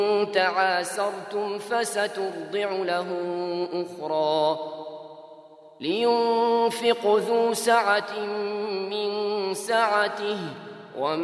تعاسرتم فسترضع له أخرى لينفق ذو سعة من سعته